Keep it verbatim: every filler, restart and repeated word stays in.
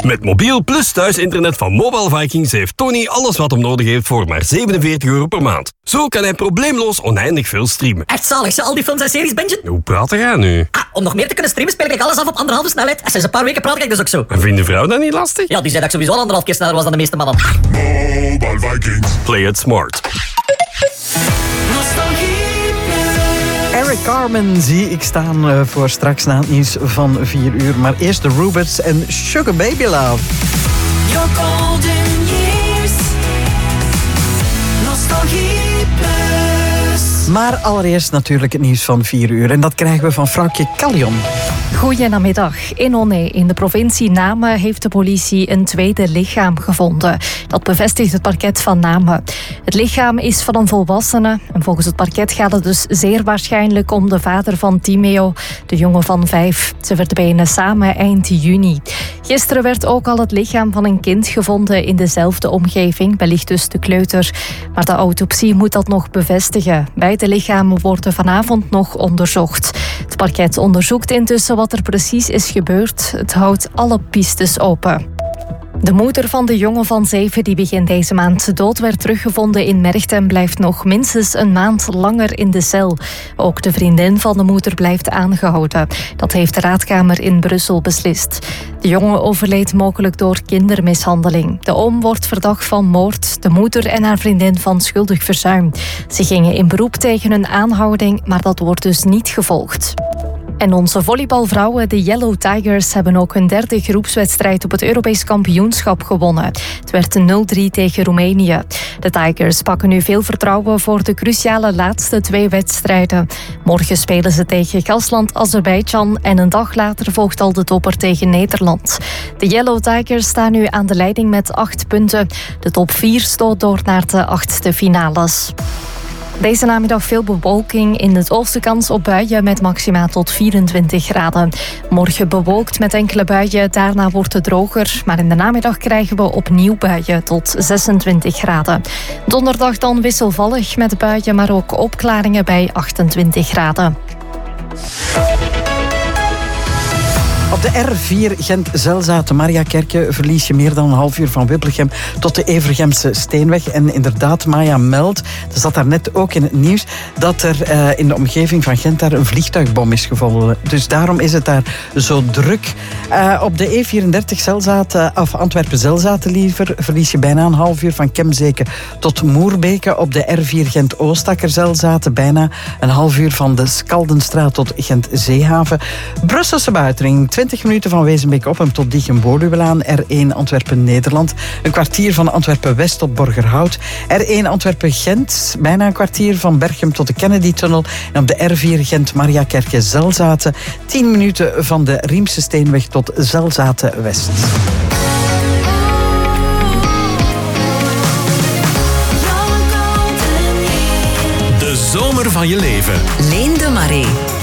Met mobiel plus thuisinternet van Mobile Vikings heeft Tony alles wat hem nodig heeft voor maar zevenenveertig euro per maand. Zo kan hij probleemloos oneindig veel streamen. Echt zalig, zo al die films en series bingen? Hoe praat jij nu? Ah, om nog meer te kunnen streamen speel ik alles af op anderhalve snelheid. En sinds een paar weken praat ik dus ook zo. En vindt de vrouw dat niet lastig? Ja, die zei dat ik sowieso al anderhalf keer sneller was dan de meeste mannen. Mobile Vikings. Play it smart. Eric Carmen zie ik staan uh, voor straks na het nieuws van vier uur. Maar eerst de Ruberts en Sugar Baby Love. Your golden years. Nostalgie plus. Maar allereerst natuurlijk het nieuws van vier uur. En dat krijgen we van vrouwtje Callion. Goedemiddag. In Oné, in de provincie Namen, heeft de politie een tweede lichaam gevonden. Dat bevestigt het parket van Namen. Het lichaam is van een volwassene. En volgens het parket gaat het dus zeer waarschijnlijk om de vader van Timeo, de jongen van vijf. Ze verdwenen samen eind juni. Gisteren werd ook al het lichaam van een kind gevonden in dezelfde omgeving, wellicht dus de kleuter. Maar de autopsie moet dat nog bevestigen. Beide lichamen worden vanavond nog onderzocht. Het parket onderzoekt intussen wat er precies is gebeurd. Het houdt alle pistes open. De moeder van de jongen van zeven die begin deze maand dood werd teruggevonden in Merchtem blijft nog minstens een maand langer in de cel. Ook de vriendin van de moeder blijft aangehouden. Dat heeft de raadkamer in Brussel beslist. De jongen overleed mogelijk door kindermishandeling. De oom wordt verdacht van moord, de moeder en haar vriendin van schuldig verzuim. Ze gingen in beroep tegen hun aanhouding, maar dat wordt dus niet gevolgd. En onze volleybalvrouwen, de Yellow Tigers, hebben ook hun derde groepswedstrijd op het Europees kampioenschap gewonnen. Het werd nul drie tegen Roemenië. De Tigers pakken nu veel vertrouwen voor de cruciale laatste twee wedstrijden. Morgen spelen ze tegen gastland Azerbeidzjan en een dag later volgt al de topper tegen Nederland. De Yellow Tigers staan nu aan de leiding met acht punten. De top vier stoot door naar de achtste finales. Deze namiddag veel bewolking, in het oosten kans op buien met maxima tot vierentwintig graden. Morgen bewolkt met enkele buien, daarna wordt het droger. Maar in de namiddag krijgen we opnieuw buien tot zesentwintig graden. Donderdag dan wisselvallig met buien, maar ook opklaringen bij achtentwintig graden. Op de R vier Gent-Zelzaten Mariakerke verlies je meer dan een half uur van Wippelgem tot de Evergemse Steenweg. En inderdaad, Maya meldt, er zat daar net ook in het nieuws, dat er uh, in de omgeving van Gent daar een vliegtuigbom is gevonden. Dus daarom is het daar zo druk. Uh, op de E vierendertig Zelzaten, of Antwerpen-Zelzaten liever, verlies je bijna een half uur van Kemzeke tot Moerbeke. Op de R vier Gent-Oostakker-Zelzaten bijna een half uur van de Skaldenstraat tot Gent-Zeehaven. Brusselse buitenring, twintig minuten van Wezenbeek op en tot Diegem-Boorluwelaan. R één Antwerpen-Nederland. Een kwartier van Antwerpen-West tot Borgerhout. R één Antwerpen-Gent. Bijna een kwartier van Berchem tot de Kennedy-tunnel. En op de R vier Gent-Mariakerke-Zelzaten. tien minuten van de Riemse Steenweg tot Zelzaten-West. De zomer van je leven. Leen de Marais.